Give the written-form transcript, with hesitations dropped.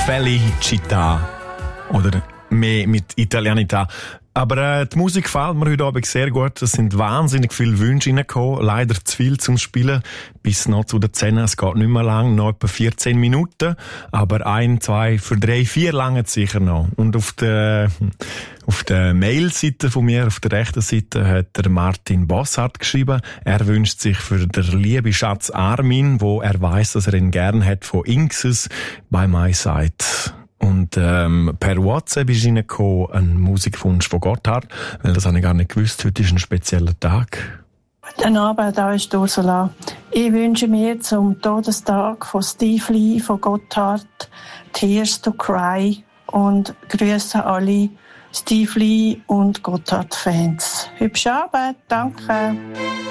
Felicità. Oder mehr mit Italianità. Aber die Musik gefällt mir heute Abend sehr gut. Es sind wahnsinnig viele Wünsche reingekommen. Leider zu viel zum Spielen. Bis noch zu den 10. Es geht nicht mehr lang. Noch etwa 14 Minuten. Aber 1, 2, für 3, 4 lange sicher noch. Und auf der Mail-Seite von mir, auf der rechten Seite, hat der Martin Bossart geschrieben. Er wünscht sich für den lieben Schatz Armin, wo er weiss, dass er ihn gern hat, von Inxes by my side. Und per WhatsApp ist reingekommen ein Musikwunsch von Gotthard, weil das habe ich gar nicht gewusst. Heute ist ein spezieller Tag. Guten Abend, da ist Ursula. Ich wünsche mir zum Todestag von Steve Lee von Gotthard Tears to Cry und grüße alle Steve Lee und Gotthard-Fans. Hübschen Abend, danke.